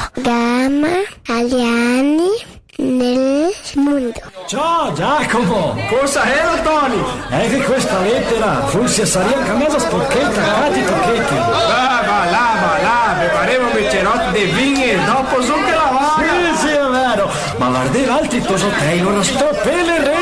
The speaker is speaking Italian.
gamma alieni nel mondo. Ciao Giacomo! Cosa era, Tony? È che questa lettera forse sarebbe anche a mezza sporchetta, cati tocchetti. Lava, faremo un bicchierotto di vino e dopo su che lavare. Sì, è vero, ma guardi l'altri tosotei, non sto per le